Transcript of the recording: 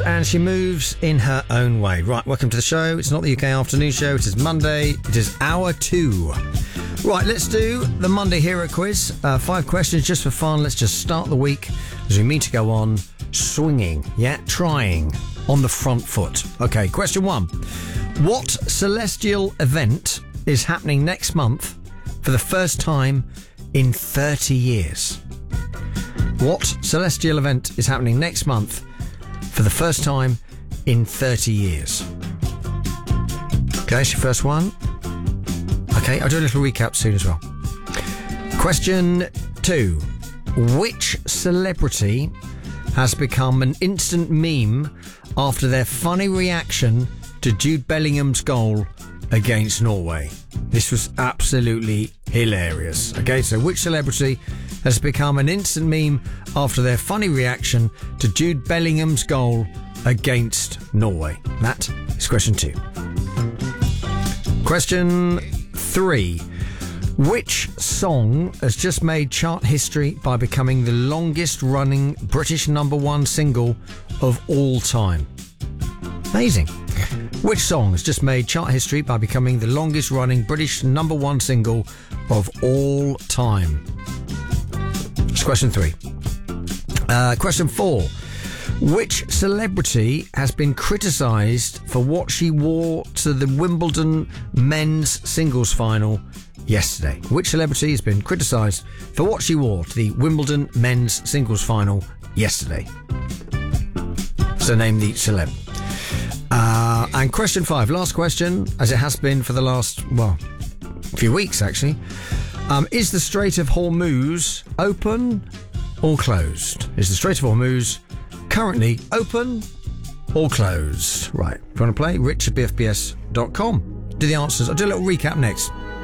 and she moves in her own way. Right, welcome to the show. It's not the UK afternoon show. It is Monday. It is hour 2. Right, let's do the Monday Hero Quiz. 5 questions just for fun. Let's just start the week as we mean to go on swinging, trying on the front foot. Okay, question 1. What celestial event is happening next month for the first time in 30 years? What celestial event is happening next month for the first time in 30 years? Okay, that's your first one. Okay, I'll do a little recap soon as well. Question 2. Which celebrity has become an instant meme after their funny reaction to Jude Bellingham's goal against Norway? This was absolutely hilarious. Okay, so which celebrity has become an instant meme after their funny reaction to Jude Bellingham's goal against Norway? That is question 2. Question 3. Which song has just made chart history by becoming the longest running British #1 single of all time? Amazing. Which song has just made chart history by becoming the longest running British #1 single of all time? That's question 3. Question 4. Which celebrity has been criticised for what she wore to the Wimbledon men's singles final yesterday? Which celebrity has been criticised for what she wore to the Wimbledon men's singles final yesterday? So name the celeb. And question 5, last question, as it has been for the last, few weeks actually. Is the Strait of Hormuz open or closed? Is the Strait of Hormuz currently open or closed? Right, if you want to play, rich@bfbs.com. Do the answers. I'll do a little recap next.